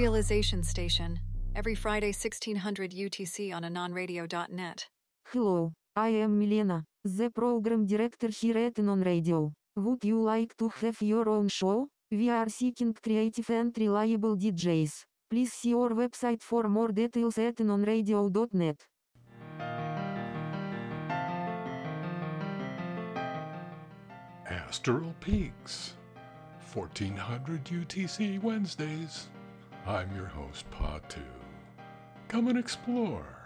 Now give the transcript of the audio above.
Realization Station, every Friday 1600 UTC on anonradio.net. Hello, I am Milena, the program director here at Non Radio. Would you like to have your own show? We are seeking creative and reliable DJs. Please see our website for more details at nonradio.net. Astral Peaks, 1400 UTC Wednesdays. I'm your host, Pa 2. Come and explore.